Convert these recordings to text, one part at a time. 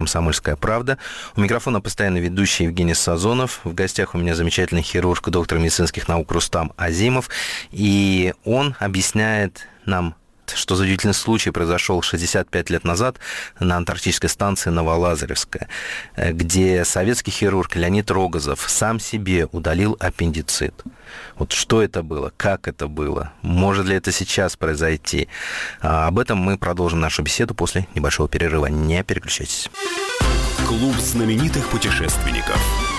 «Комсомольская правда». У микрофона постоянно ведущий Евгений Сазонов. В гостях у меня замечательный хирург, доктор медицинских наук Рустам Азимов. И он объясняет нам, что за удивительный случай произошел 65 лет назад на антарктической станции Новолазаревская, где советский хирург Леонид Рогозов сам себе удалил аппендицит. Вот что это было, как это было, может ли это сейчас произойти? Об этом мы продолжим нашу беседу после небольшого перерыва. Не переключайтесь. Клуб знаменитых путешественников.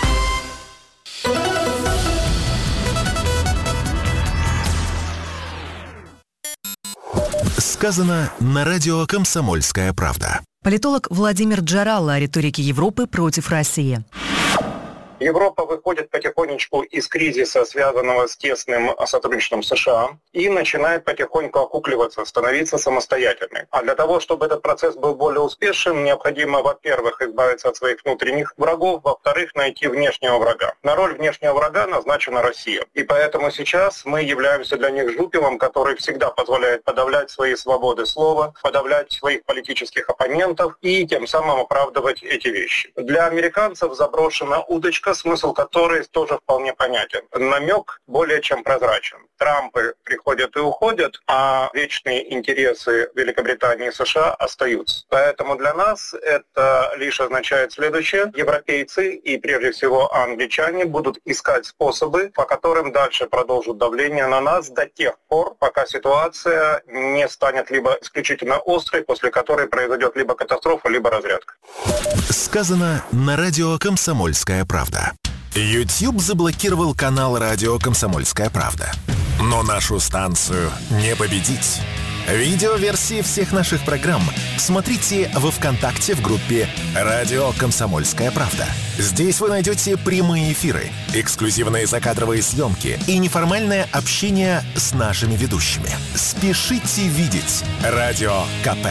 Сказано на радио «Комсомольская правда». Политолог Владимир Джаралла о риторике Европы против России. Европа выходит потихонечку из кризиса, связанного с тесным сотрудничеством США, и начинает потихоньку окукливаться, становиться самостоятельной. А для того, чтобы этот процесс был более успешным, необходимо, во-первых, избавиться от своих внутренних врагов, во-вторых, найти внешнего врага. На роль внешнего врага назначена Россия. И поэтому сейчас мы являемся для них жупелом, который всегда позволяет подавлять свои свободы слова, подавлять своих политических оппонентов и тем самым оправдывать эти вещи. Для американцев заброшена удочка, смысл которой тоже вполне понятен. Намек более чем прозрачен. Трампы приходят и уходят, а вечные интересы Великобритании и США остаются. Поэтому для нас это лишь означает следующее. Европейцы и прежде всего англичане будут искать способы, по которым дальше продолжат давление на нас до тех пор, пока ситуация не станет либо исключительно острой, после которой произойдет либо катастрофа, либо разрядка. Сказано на радио «Комсомольская правда». YouTube заблокировал канал радио «Комсомольская правда». Но нашу станцию не победить. Видеоверсии всех наших программ смотрите во ВКонтакте в группе «Радио Комсомольская правда». Здесь вы найдете прямые эфиры, эксклюзивные закадровые съемки и неформальное общение с нашими ведущими. Спешите видеть Радио КП.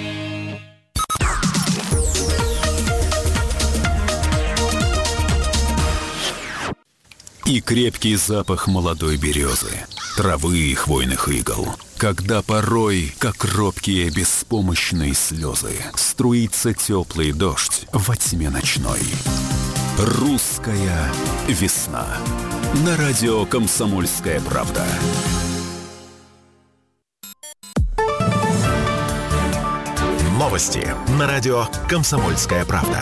И крепкий запах молодой березы, травы и хвойных игл. Когда порой, как робкие беспомощные слезы, струится теплый дождь во тьме ночной. Русская весна. На радио «Комсомольская правда». Новости на радио «Комсомольская правда».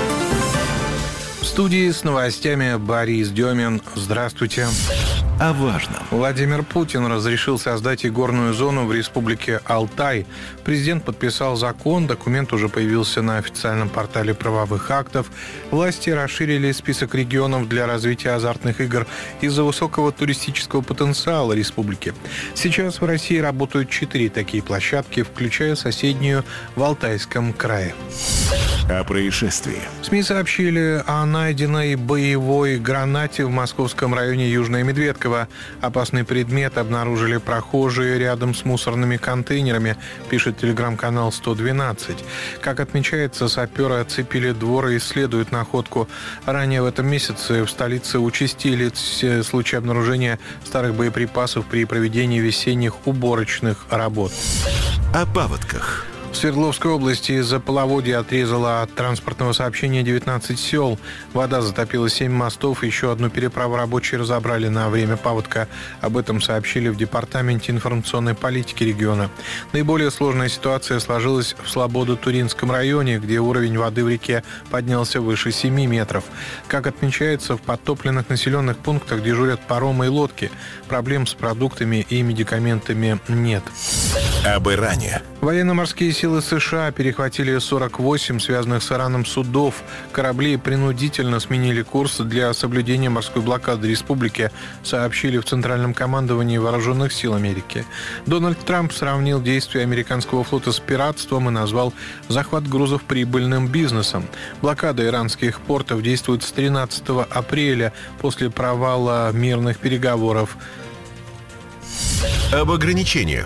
В студии с новостями Борис Демин. Здравствуйте. О важном. Владимир Путин разрешил создать игорную зону в республике Алтай. Президент подписал закон, документ уже появился на официальном портале правовых актов. Власти расширили список регионов для развития азартных игр из-за высокого туристического потенциала республики. Сейчас в России работают 4 такие площадки, включая соседнюю в Алтайском крае. О происшествии. СМИ сообщили о найденной боевой гранате в московском районе Южная Медведка. Опасный предмет обнаружили прохожие рядом с мусорными контейнерами, пишет телеграм-канал 112. Как отмечается, саперы оцепили двор и исследуют находку. Ранее в этом месяце в столице участились случаи обнаружения старых боеприпасов при проведении весенних уборочных работ. О паводках. В Свердловской области из-за половодья отрезало от транспортного сообщения 19 сел. Вода затопила 7 мостов, еще одну переправу рабочие разобрали на время паводка. Об этом сообщили в Департаменте информационной политики региона. Наиболее сложная ситуация сложилась в Слободо-Туринском районе, где уровень воды в реке поднялся выше 7 метров. Как отмечается, в подтопленных населенных пунктах дежурят паромы и лодки. Проблем с продуктами и медикаментами нет. Об Иране. Военно-морские силы США перехватили 48 связанных с Ираном судов. Корабли принудительно сменили курс для соблюдения морской блокады республики, сообщили в Центральном командовании Вооруженных сил Америки. Дональд Трамп сравнил действия американского флота с пиратством и назвал захват грузов прибыльным бизнесом. Блокада иранских портов действует с 13 апреля после провала мирных переговоров. Об ограничениях.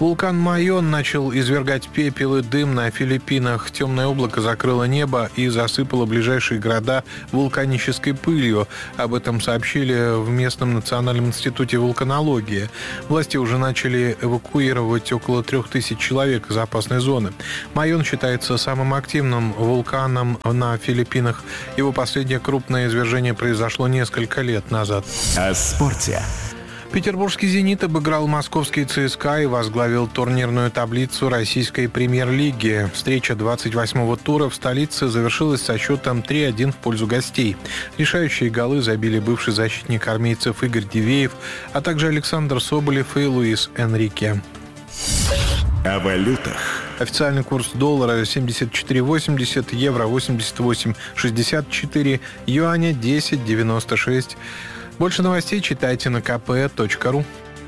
Вулкан Майон начал извергать пепел и дым на Филиппинах. Темное облако закрыло небо и засыпало ближайшие города вулканической пылью. Об этом сообщили в местном национальном институте вулканологии. Власти уже начали эвакуировать около 3000 человек из опасной зоны. Майон считается самым активным вулканом на Филиппинах. Его последнее крупное извержение произошло несколько лет назад. О спорте. Петербургский «Зенит» обыграл московский ЦСКА и возглавил турнирную таблицу российской премьер-лиги. Встреча 28-го тура в столице завершилась со счетом 3-1 в пользу гостей. Решающие голы забили бывший защитник армейцев Игорь Дивеев, а также Александр Соболев и Луис Энрике. О валютах. Официальный курс доллара 74,80, евро 88,64, юаня 10,96. Больше новостей читайте на kp.ru.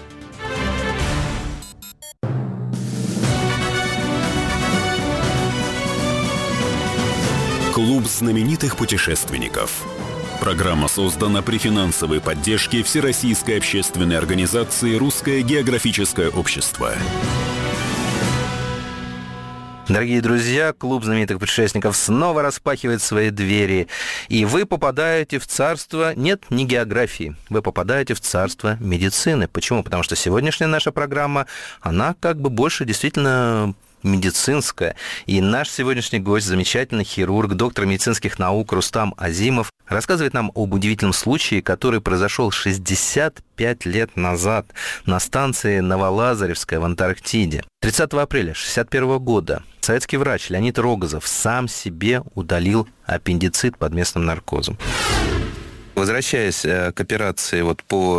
Клуб знаменитых путешественников. Программа создана при финансовой поддержке Всероссийской общественной организации «Русское географическое общество». Дорогие друзья, клуб знаменитых путешественников снова распахивает свои двери, и вы попадаете в царство, нет, не географии, вы попадаете в царство медицины. Почему? Потому что сегодняшняя наша программа, она как бы больше действительно медицинская. И наш сегодняшний гость, замечательный хирург, доктор медицинских наук Рустам Азимов, рассказывает нам об удивительном случае, который произошел 65 лет назад на станции Новолазаревская в Антарктиде. 30 апреля 1961 года советский врач Леонид Рогозов сам себе удалил аппендицит под местным наркозом. Возвращаясь к операции вот по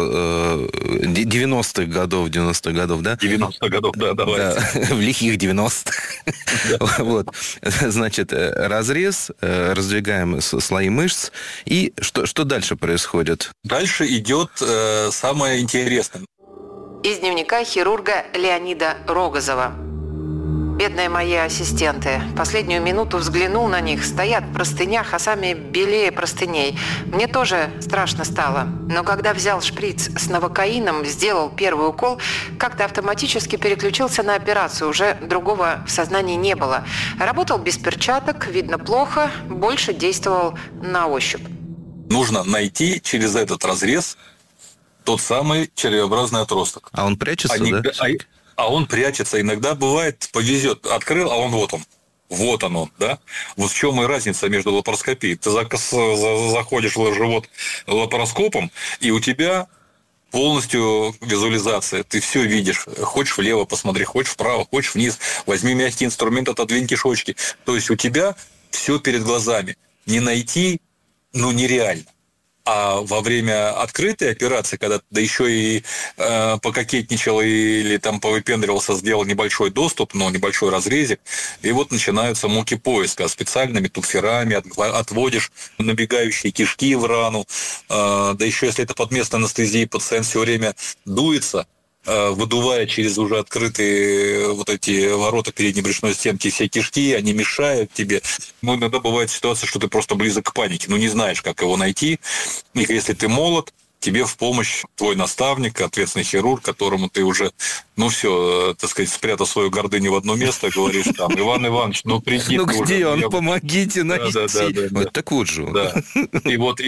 90-х годов, да? 90-х годов, да, давайте. Да, в лихих 90-х. Да. Вот. Значит, разрез, раздвигаем слои мышц. И что дальше происходит? Дальше идет самое интересное. Из дневника хирурга Леонида Рогозова. Бедные мои ассистенты. Последнюю минуту взглянул на них. Стоят в простынях, а сами белее простыней. Мне тоже страшно стало. Но когда взял шприц с новокаином, сделал первый укол, как-то автоматически переключился на операцию. Уже другого в сознании не было. Работал без перчаток, видно плохо, больше действовал на ощупь. Нужно найти через этот разрез тот самый червеобразный отросток. А он прячется, да? А он прячется. Иногда бывает, повезет, открыл, а он вот он. Вот он, да? Вот в чем и разница между лапароскопией. Ты заходишь в живот лапароскопом, и у тебя полностью визуализация. Ты все видишь. Хочешь влево посмотри, хочешь вправо, хочешь вниз. Возьми мягкий инструмент, отодвинь кишочки. То есть у тебя все перед глазами. Не найти, нереально. А во время открытой операции, когда да еще и пококетничал или там повыпендривался, сделал небольшой доступ, небольшой разрезик, и вот начинаются муки поиска. Специальными туферами отводишь набегающие кишки в рану. Да еще если это под местной анестезией, пациент все время дуется, выдувая через уже открытые вот эти ворота передней брюшной стенки все кишки, они мешают тебе. Иногда бывает ситуация, что ты просто близок к панике, не знаешь, как его найти. И если ты молод, тебе в помощь твой наставник, ответственный хирург, которому ты уже, все, так сказать, спрятал свою гордыню в одно место, говоришь там: Иван Иванович, приди. Где он? Помогите найти. Да. Вот так вот же. Да. И вот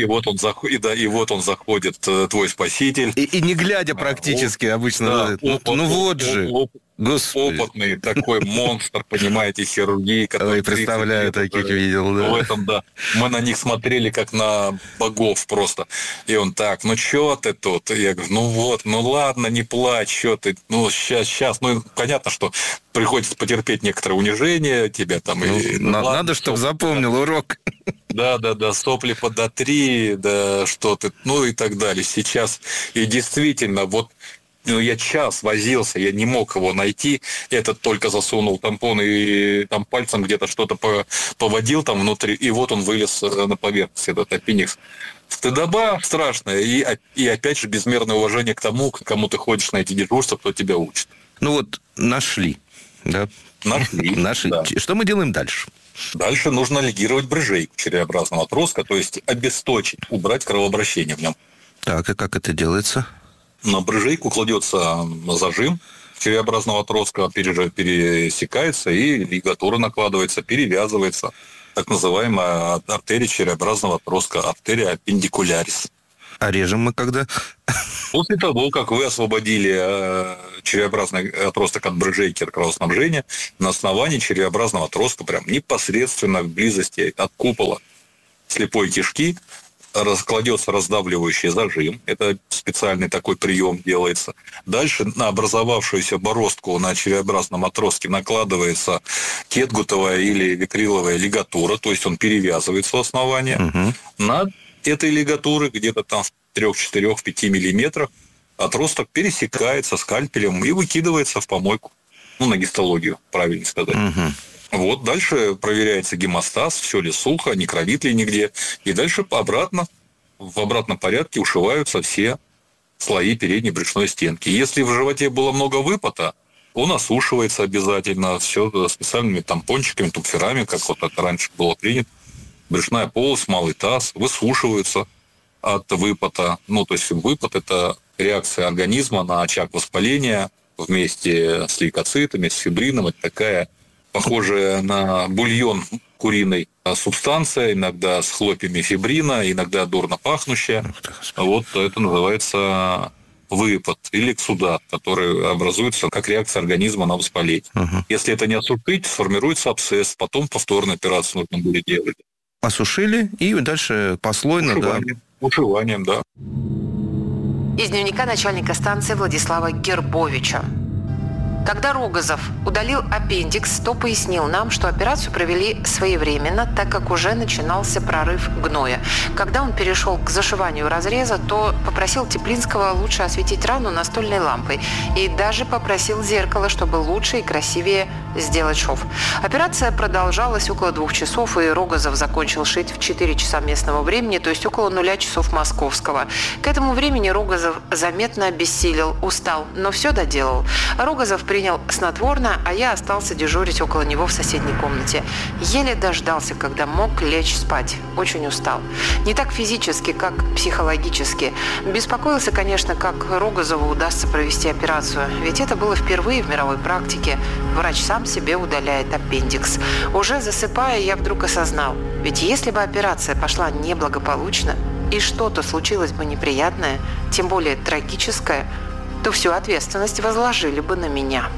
он заходит, твой спаситель. И не глядя практически обычно. Вот же. Господи. Опытный такой монстр, понимаете, хирургии. Ой, представляю, таких видел, да. В этом, да. Мы на них смотрели, как на богов просто. И он так: чё ты тут? Я говорю: ладно, не плачь, чё ты? Сейчас. Понятно, что приходится потерпеть некоторое унижение тебя там. Надо, чтобы запомнил урок. Да, сопли подотри, да что ты, и так далее. Сейчас, и действительно, я час возился, я не мог его найти. Этот только засунул тампон и там пальцем где-то что-то поводил там внутри, и вот он вылез на поверхность, этот аппендикс. Стыдоба страшная, и опять же безмерное уважение к тому, к кому ты ходишь на эти дежурства, кто тебя учит. Нашли, да? Нашли. Да. Что мы делаем дальше? Дальше нужно лигировать брыжейку червеобразного отростка, то есть обесточить, убрать кровообращение в нем. Так, и как это делается? На брыжейку кладется зажим, червеобразного отростка пересекается, и лигатура накладывается, перевязывается. Так называемая артерия червеобразного отростка, артерия аппендикулярис. А режем мы когда? После того, как вы освободили червеобразный отросток от брыжейки, от кровоснабжения, на основании червеобразного отростка, прям непосредственно в близости от купола слепой кишки, кладется раздавливающий зажим. Это специальный такой прием делается. Дальше на образовавшуюся бороздку на червеобразном отростке накладывается кетгутовая или викриловая лигатура, то есть он перевязывается у основания. Над этой лигатуры где-то там в 3, 4, 5 миллиметрах отросток пересекается скальпелем и выкидывается в помойку. На гистологию, правильно сказать. Вот, дальше проверяется гемостаз, все ли сухо, не кровит ли нигде. И дальше в обратном порядке ушиваются все слои передней брюшной стенки. Если в животе было много выпота, он осушивается обязательно все специальными тампончиками, тупферами, как вот это раньше было принято. Брюшная полость, малый таз высушиваются от выпота. То есть выпот – это реакция организма на очаг воспаления вместе с лейкоцитами, с фибрином. Это такая похожая на бульон куриной субстанция, иногда с хлопьями фибрина, иногда дурно пахнущая. Вот это называется выпот или эксудат, который образуется как реакция организма на воспаление. Если это не осушить, сформируется абсцесс, потом повторную операцию нужно будет делать. Осушили и дальше послойно, ушиванием, да. Из дневника начальника станции Владислава Гербовича. Когда Рогозов удалил аппендикс, то пояснил нам, что операцию провели своевременно, так как уже начинался прорыв гноя. Когда он перешел к зашиванию разреза, то попросил Теплинского лучше осветить рану настольной лампой и даже попросил зеркало, чтобы лучше и красивее сделать шов. Операция продолжалась около 2 часов, и Рогозов закончил шить в 4 часа местного времени, то есть около 0 часов московского. К этому времени Рогозов заметно обессилел, устал, но все доделал. Рогозов принял снотворное, а я остался дежурить около него в соседней комнате. Еле дождался, когда мог лечь спать. Очень устал. Не так физически, как психологически. Беспокоился, конечно, как Рогозову удастся провести операцию. Ведь это было впервые в мировой практике. Врач сам себе удаляет аппендикс. Уже засыпая, я вдруг осознал. Ведь если бы операция пошла неблагополучно, и что-то случилось бы неприятное, тем более трагическое, то всю ответственность возложили бы на меня.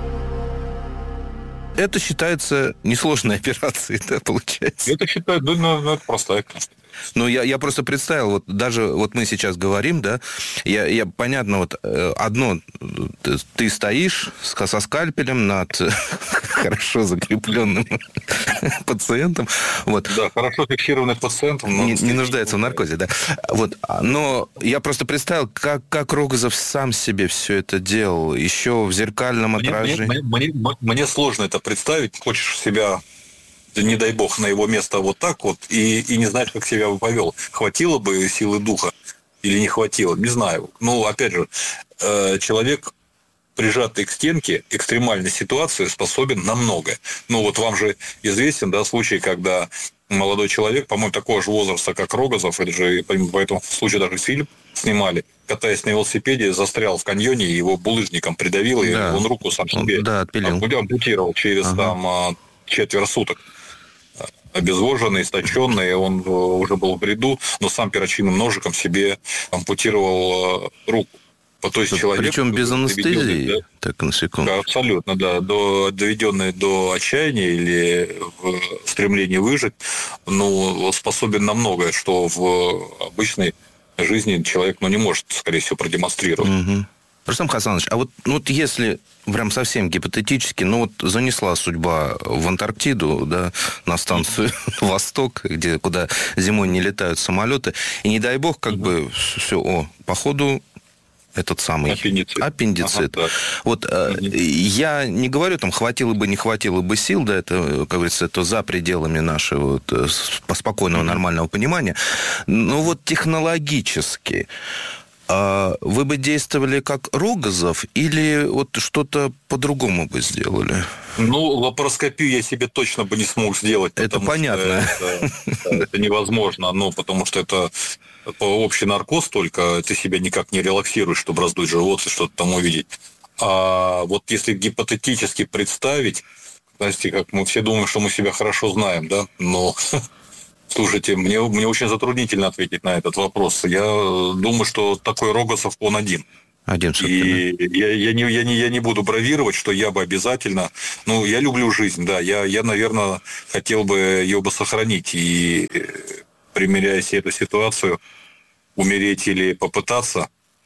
Это считается несложной операцией, да, получается? Это считают, это простая, конечно. Я просто представил, даже мы сейчас говорим, да, я понятно, одно, ты стоишь со скальпелем над хорошо закрепленным пациентом. Да, хорошо фиксированный пациент. Не нуждается в наркозе, да. Но я просто представил, как Рогозов сам себе все это делал, еще в зеркальном отражении. Мне сложно это представить. Хочешь себя, не дай бог, на его место вот так и не знаешь, как себя бы повел. Хватило бы силы духа или не хватило, не знаю. Опять же, человек, прижатый к стенке, экстремальной ситуации, способен на многое. Вам же известен, да, случай, когда молодой человек, по-моему, такого же возраста, как Рогозов, это же, по этому случаю даже фильм снимали, катаясь на велосипеде, застрял в каньоне, его булыжником придавило, и он руку сам себе ампутировал через четверть суток. Обезвоженный, истощенный, он уже был в бреду, но сам перочинным ножиком себе ампутировал руку. То есть человек, причем без анестезии, так, на секунду. Абсолютно, да. Доведенный до отчаяния или в стремлении выжить, способен на многое, что в обычной жизни человек не может, скорее всего, продемонстрировать. Рустам Хасанович, а если прям совсем гипотетически, занесла судьба в Антарктиду, да, на станцию Восток, куда зимой не летают самолеты, и не дай бог, все, походу, этот самый аппендицит. Я не говорю, хватило бы, не хватило бы сил, да, это, как говорится, это за пределами нашего спокойного, нормального понимания, но технологически вы бы действовали как Рогозов или что-то по-другому бы сделали? Лапароскопию я себе точно бы не смог сделать. Это понятно. Это невозможно, потому что это общий наркоз только, ты себя никак не релаксируешь, чтобы раздуть живот и что-то там увидеть. А вот если гипотетически представить, знаете, как мы все думаем, что мы себя хорошо знаем, да, но... Слушайте, мне очень затруднительно ответить на этот вопрос. Я думаю, что такой Рогозов он один. И я не буду бравировать, что я бы обязательно... Ну, я люблю жизнь, да. Я, наверное, хотел бы ее бы сохранить. И, примеряя себе эту ситуацию, умереть или попытаться,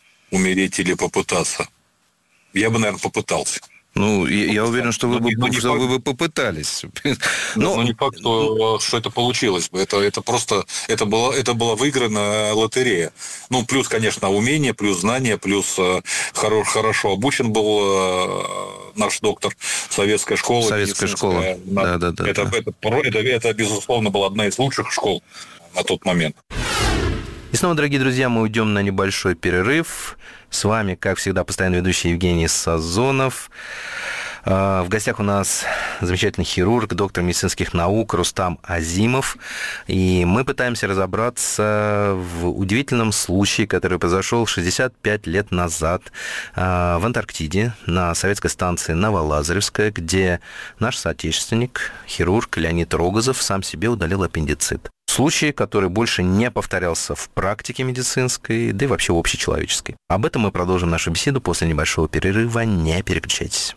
я бы, наверное, попытался. Ну, я уверен, что вы бы попытались. Но не факт, что это получилось бы. Это была выиграна лотерея. Ну, плюс, конечно, умение, плюс знания, плюс хорошо обучен был наш доктор советской школы. Советская школа. Да. Это, безусловно, была одна из лучших школ на тот момент. И снова, дорогие друзья, мы уйдем на небольшой перерыв. С вами, как всегда, постоянно ведущий Евгений Сазонов. В гостях у нас замечательный хирург, доктор медицинских наук Рустам Азимов. И мы пытаемся разобраться в удивительном случае, который произошел 65 лет назад в Антарктиде, на советской станции Новолазаревская, где наш соотечественник, хирург Леонид Рогозов, сам себе удалил аппендицит. Случай, который больше не повторялся в практике медицинской, да и вообще общечеловеческой. Об этом мы продолжим нашу беседу после небольшого перерыва. Не переключайтесь.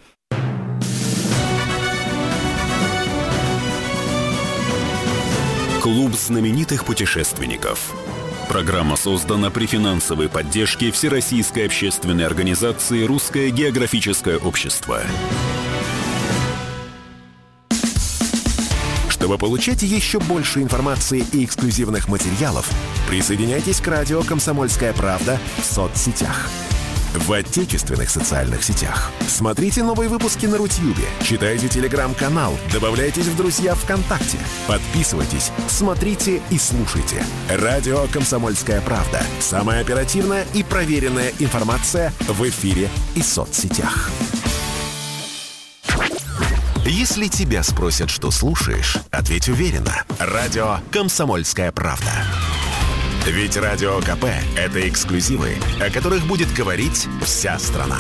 Клуб знаменитых путешественников. Программа создана при финансовой поддержке Всероссийской общественной организации «Русское географическое общество». Чтобы получать еще больше информации и эксклюзивных материалов, присоединяйтесь к радио «Комсомольская правда» в соцсетях. В отечественных социальных сетях. Смотрите новые выпуски на Рутьюбе, читайте телеграм-канал, добавляйтесь в друзья ВКонтакте, подписывайтесь, смотрите и слушайте. Радио «Комсомольская правда». Самая оперативная и проверенная информация в эфире и соцсетях. Если тебя спросят, что слушаешь, ответь уверенно. Радио «Комсомольская правда». Ведь Радио КП – это эксклюзивы, о которых будет говорить вся страна.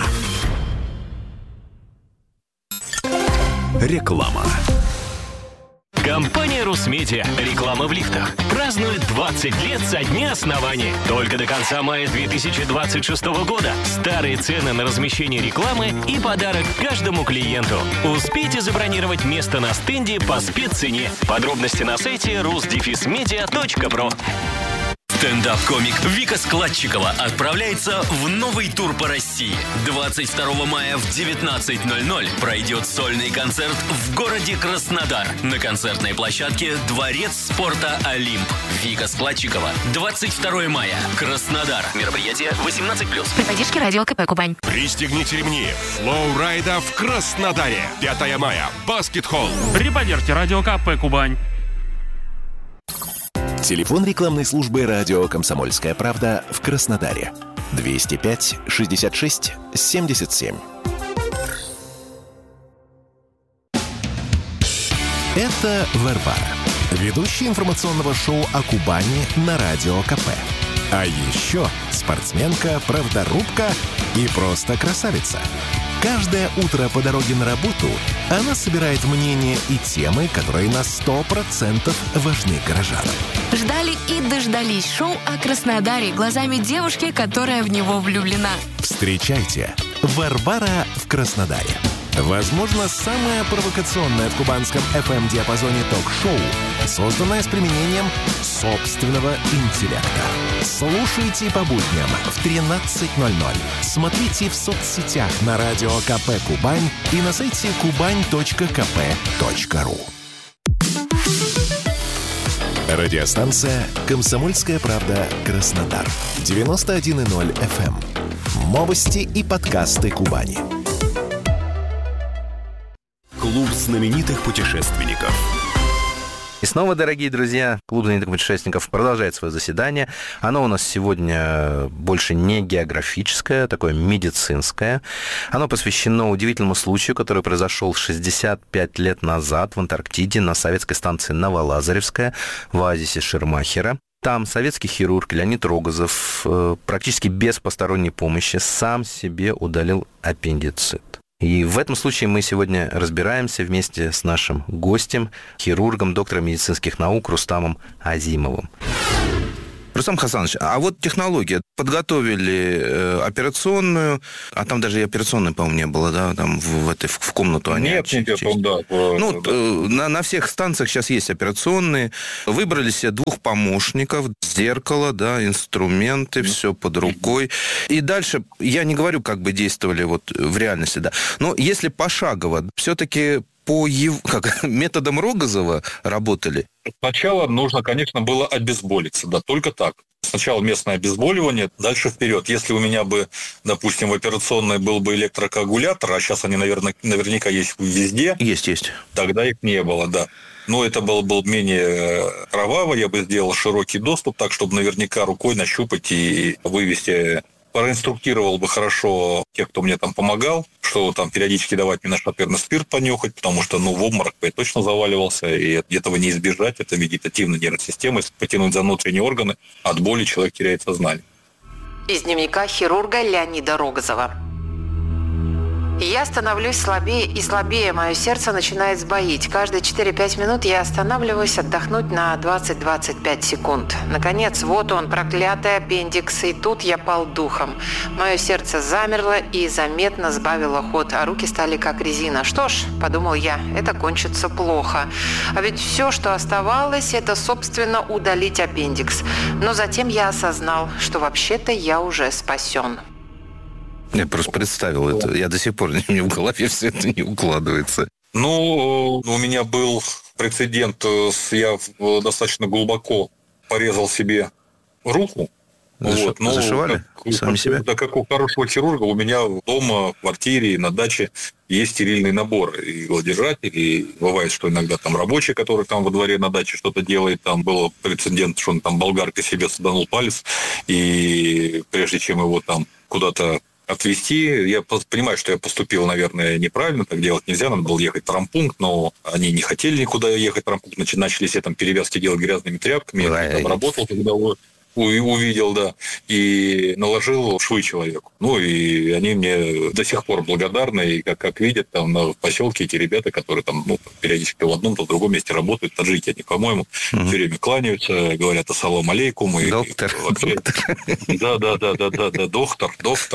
Реклама. Компания «Русмедиа». Реклама в лифтах. Празднует 20 лет со дня основания. Только до конца мая 2026 года. Старые цены на размещение рекламы и подарок каждому клиенту. Успейте забронировать место на стенде по спеццене. Подробности на сайте rus-media.pro. Стендап-комик Вика Складчикова отправляется в новый тур по России. 22 мая в 19:00 пройдет сольный концерт в городе Краснодар. На концертной площадке «Дворец спорта Олимп». Вика Складчикова. 22 мая. Краснодар. Мероприятие 18+. При поддержке радио КП Кубань. Пристегните ремни. Флоу-райда в Краснодаре. 5 мая. Баскет-холл. При поддержке радио КП Кубань. Телефон рекламной службы радио «Комсомольская правда» в Краснодаре. 205-66-77. Это Варвара, ведущая информационного шоу о Кубани на радио КП. А еще спортсменка, правдорубка и просто красавица. Каждое утро по дороге на работу она собирает мнения и темы, которые на 100% важны горожанам. Ждали и дождались шоу о Краснодаре глазами девушки, которая в него влюблена. Встречайте, Варвара в Краснодаре. Возможно, самое провокационное в кубанском FM-диапазоне ток-шоу, созданное с применением собственного интеллекта. Слушайте по будням в 13:00. Смотрите в соцсетях на радио КП Кубань и на сайте kubань.kp.ru. Радиостанция «Комсомольская правда» Краснодар. 91,0 FM. Новости и подкасты Кубани. Клуб знаменитых путешественников. И снова, дорогие друзья, клуб знаменитых путешественников продолжает свое заседание. Оно у нас сегодня больше не географическое, такое медицинское. Оно посвящено удивительному случаю, который произошел 65 лет назад в Антарктиде на советской станции Новолазаревская в оазисе Ширмахера. Там советский хирург Леонид Рогозов практически без посторонней помощи сам себе удалил аппендицит. И в этом случае мы сегодня разбираемся вместе с нашим гостем, хирургом, доктором медицинских наук Рустамом Азимовым. Рустам Хасанович, а вот технология. Подготовили операционную, а там даже и операционной, по-моему, не было, да, там в комнату они... Нет, да. На всех станциях сейчас есть операционные. Выбрали себе 2 помощников, зеркало, да, инструменты, все под рукой. И дальше, я не говорю, как бы действовали вот в реальности, да, но если пошагово, все-таки по методам Рогозова работали? Сначала нужно, конечно, было обезболиться, да, только так. Сначала местное обезболивание, дальше вперед. Если у меня бы, допустим, в операционной был бы электрокоагулятор, а сейчас они, наверняка есть везде. Есть. Тогда их не было, да. Но это был менее кроваво, я бы сделал широкий доступ, так, чтобы наверняка рукой нащупать и вывести. Проинструктировал бы хорошо тех, кто мне там помогал, что там периодически давать мне нашатырный спирт понюхать, потому что, в обморок я точно заваливался, и этого не избежать. Это вегетативная нервная система, если потянуть за внутренние органы, от боли человек теряет сознание. Из дневника хирурга Леонида Рогозова. Я становлюсь слабее и слабее, мое сердце начинает сбоить. Каждые 4-5 минут я останавливаюсь отдохнуть на 20-25 секунд. Наконец, вот он, проклятый аппендикс, и тут я пал духом. Мое сердце замерло и заметно сбавило ход, а руки стали как резина. Что ж, подумал я, это кончится плохо. А ведь все, что оставалось, это, собственно, удалить аппендикс. Но затем я осознал, что вообще-то я уже спасен. Я просто представил это. Я до сих пор, мне в голове все это не укладывается. У меня был прецедент. Я достаточно глубоко порезал себе руку. Зашивали? Сами себя? Да, как у хорошего хирурга, у меня дома, в квартире, на даче есть стерильный набор. И иглодержатель, и бывает, что иногда там рабочий, который там во дворе на даче что-то делает, там был прецедент, что он там болгаркой себе саданул палец, и прежде чем его там куда-то отвезти. Я понимаю, что я поступил, наверное, неправильно, так делать нельзя, надо было ехать в травмпункт, но они не хотели никуда ехать в травмпункт, начали все там перевязки делать грязными тряпками, я там работал, когда увидел, да, и наложил швы человеку. И они мне до сих пор благодарны, и как видят, там в поселке эти ребята, которые там, периодически то в одном, то в другом месте работают, таджики они, по-моему, все время кланяются, говорят ассалам алейкум. Доктор. Да, доктор.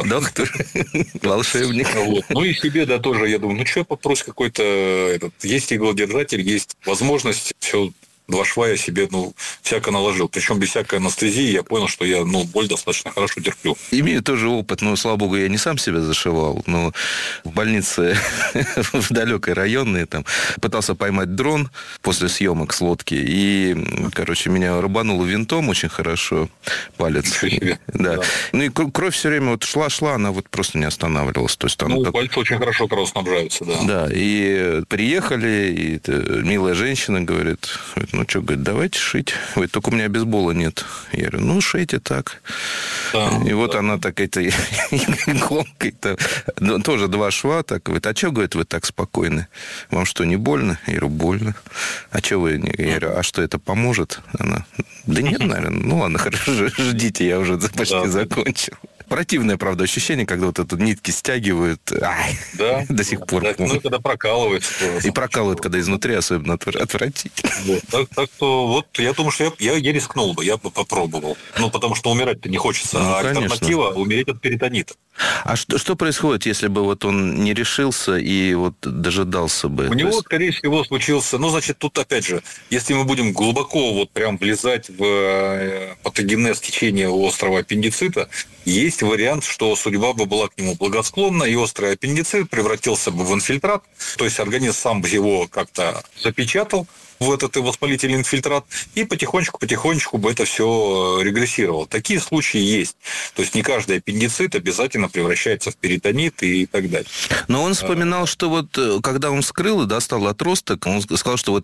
Волшебник. И себе, да, тоже, я думаю, что попросить какой-то, есть иглодержатель, есть возможность, все. 2 шва я себе, всяко наложил. Причем без всякой анестезии я понял, что я, боль достаточно хорошо терплю. Имею тоже опыт, но, слава богу, я не сам себя зашивал. Но в больнице в далекой районной там пытался поймать дрон после съемок с лодки. И, меня рубануло винтом очень хорошо, палец. Да. И кровь все время шла, она просто не останавливалась. То есть, пальцы очень хорошо кровоснабжаются, да. Да, и приехали, и милая женщина говорит, говорит, давайте шить. Говорит, только у меня бейсбола нет. Я говорю, шейте так. И вот она так иголкой-то, тоже 2 шва, так, говорит, а что, говорит, вы так спокойны? Вам что, не больно? Я говорю, больно. А что вы? Я говорю, а что, это поможет? Она, да нет, наверное. Ладно, хорошо, ждите, я уже почти закончил. Противное, правда, ощущение, когда вот это нитки стягивают. Да. До сих пор. Когда прокалывается. И прокалывает, когда изнутри особенно отвратительно. Так что я думаю, что я рискнул бы, я бы попробовал. Потому что умирать-то не хочется. Альтернатива – умереть от перитонита. А что происходит, если бы он не решился и дожидался бы? У него, скорее всего, случился... тут опять же, если мы будем глубоко прям влезать в патогенез течения острого аппендицита, есть вариант, что судьба бы была к нему благосклонна, и острый аппендицит превратился бы в инфильтрат, то есть организм сам бы его как-то запечатал в этот воспалительный инфильтрат, и потихонечку бы это все регрессировало. Такие случаи есть. То есть не каждый аппендицит обязательно превращается в перитонит и так далее. Но он вспоминал, что когда он вскрыл и достал отросток, он сказал, что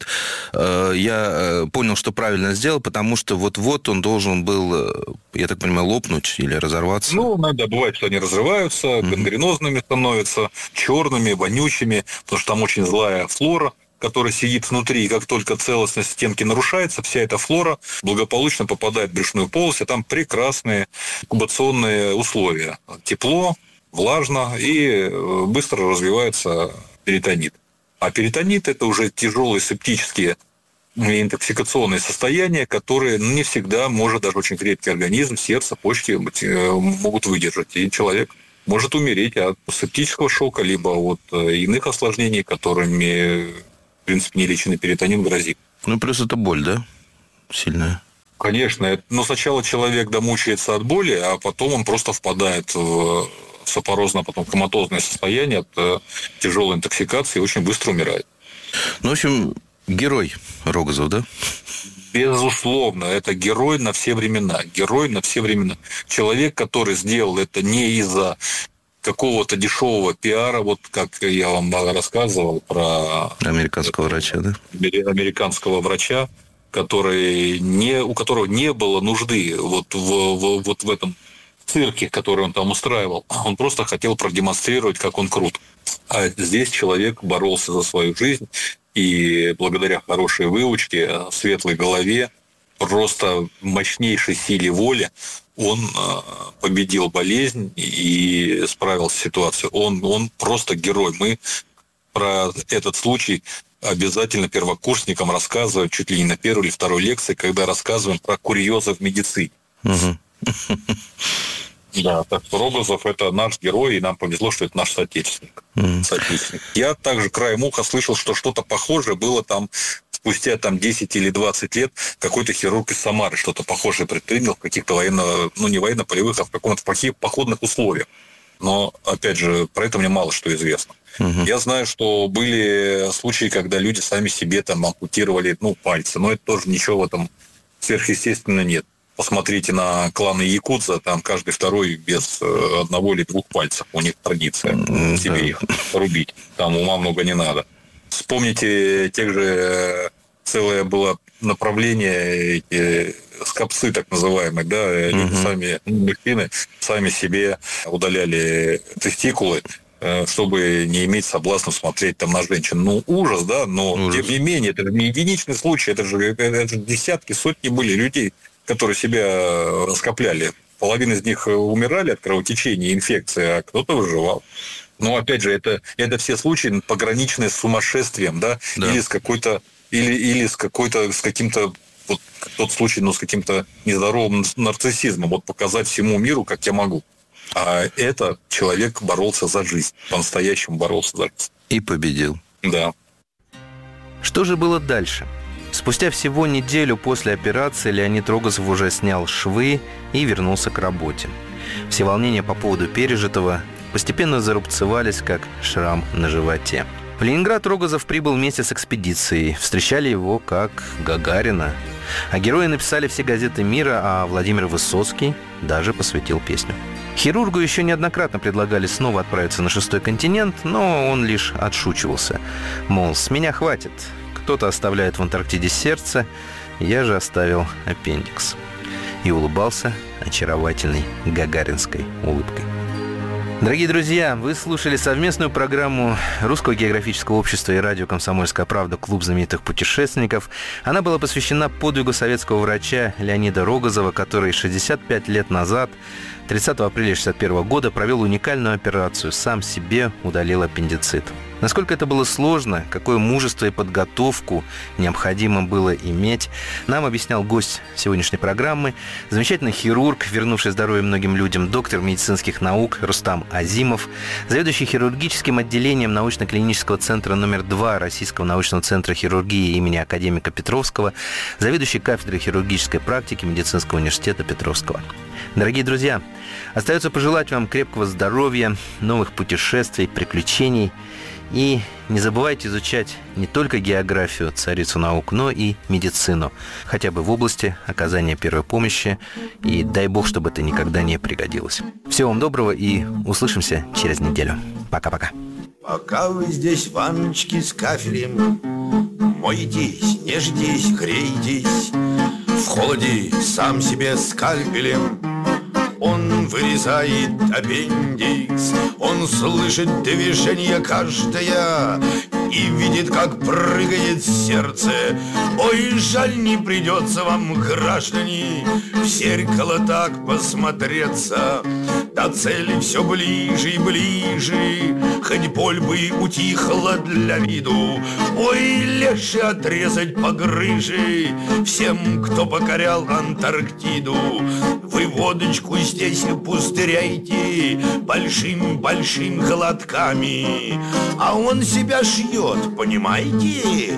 я понял, что правильно сделал, потому что он должен был, я так понимаю, лопнуть или разорваться. Иногда бывает, что они разрываются, гангренозными становятся, черными, вонючими, потому что там очень злая флора который сидит внутри, и как только целостность стенки нарушается, вся эта флора благополучно попадает в брюшную полость, а там прекрасные инкубационные условия. Тепло, влажно, и быстро развивается перитонит. А перитонит – это уже тяжелые септические интоксикационные состояния, которые не всегда может даже очень крепкий организм, сердце, почки могут выдержать. И человек может умереть от септического шока, либо от иных осложнений, которыми, в принципе, нелеченный перитонит грозит. Ну, плюс это боль, да? Сильная. Конечно. Но сначала человек домучается от боли, а потом он просто впадает в сапорозное, потом коматозное состояние от тяжелой интоксикации и очень быстро умирает. Ну, в общем, герой Рогозов, да? Безусловно, это герой на все времена. Герой на все времена. Человек, который сделал это не из-за какого-то дешевого пиара, вот как я вам рассказывал про американского врача, да? Американского врача, у которого не было нужды вот в этом цирке, который он там устраивал. Он просто хотел продемонстрировать, как он крут. А здесь человек боролся за свою жизнь, и благодаря хорошей выучке, светлой голове, просто мощнейшей силе воли он победил болезнь и справился с ситуацией. Он просто герой. Мы про этот случай обязательно первокурсникам рассказываем чуть ли не на первой или второй лекции, когда рассказываем про курьезы в медицине. Да, так что Рогозов – это наш герой, и нам повезло, что это наш соотечественник. Я также краем уха слышал, что что-то похожее было там спустя 10 или 20 лет. Какой-то хирург из Самары что-то похожее предпринял в каких-то не военно-полевых, а в каком-то походных условиях. Но, опять же, про это мне мало что известно. Я знаю, что были случаи, когда люди сами себе там ампутировали пальцы, но это тоже ничего в этом сверхъестественного нет. Посмотрите на кланы якудза, там каждый второй без одного или двух пальцев. У них традиция себе их рубить. Там ума много не надо. Вспомните, тех же целое было направление, скопцы так называемые, да, люди мужчины сами себе удаляли тестикулы, чтобы не иметь соблазна смотреть там на женщин. Ужас, да, но тем не менее, это не единичный случай, это же десятки, сотни были людей, которые себя раскопляли. Половина из них умирали от кровотечения, инфекции, а кто-то выживал. Но опять же, это все случаи пограничные с сумасшествием, да? Или с какой-то, или с каким-то, вот тот случай, с каким-то нездоровым нарциссизмом. Вот показать всему миру, как я могу. А это человек боролся за жизнь. По-настоящему боролся за жизнь. И победил. Да. Что же было дальше? Спустя всего неделю после операции Леонид Рогозов уже снял швы и вернулся к работе. Все волнения по поводу пережитого постепенно зарубцевались, как шрам на животе. В Ленинград Рогозов прибыл вместе с экспедицией. Встречали его как Гагарина. А герои написали все газеты мира, а Владимир Высоцкий даже посвятил песню. Хирургу еще неоднократно предлагали снова отправиться на 6-й континент, но он лишь отшучивался. Мол, с меня хватит. Кто-то оставляет в Антарктиде сердце, я же оставил аппендикс. И улыбался очаровательной гагаринской улыбкой. Дорогие друзья, вы слушали совместную программу Русского географического общества и радио «Комсомольская правда» «Клуб знаменитых путешественников». Она была посвящена подвигу советского врача Леонида Рогозова, который 65 лет назад, 30 апреля 1961 года, провел уникальную операцию, сам себе удалил аппендицит. Насколько это было сложно, какое мужество и подготовку необходимо было иметь, нам объяснял гость сегодняшней программы, замечательный хирург, вернувший здоровье многим людям, доктор медицинских наук Рустам Азимов, заведующий хирургическим отделением научно-клинического центра номер 2 Российского научного центра хирургии имени академика Петровского, заведующий кафедрой хирургической практики Медицинского университета Петровского. Дорогие друзья, остается пожелать вам крепкого здоровья, новых путешествий, приключений. И не забывайте изучать не только географию, царицу наук, но и медицину, хотя бы в области оказания первой помощи. И дай бог, чтобы это никогда не пригодилось. Всего вам доброго и услышимся через неделю. Пока-пока. Пока вы здесь, ванночки с кафелем, моетесь, нежитесь, греетесь, в холоде сам себе скальпелем он вырезает аппендикс, он слышит движение каждое, и видит, как прыгает сердце. Ой, жаль, не придется вам, граждане, в зеркало так посмотреться. До цели все ближе и ближе, хоть боль бы утихла для виду. Ой, легче отрезать погрыжи всем, кто покорял Антарктиду. Вы водочку здесь пустыряйте большим-большим глотками, а он себя шьет, понимаете,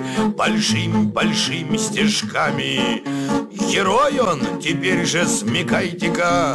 большим-большим стежками. Герой он, теперь же смекайте-ка,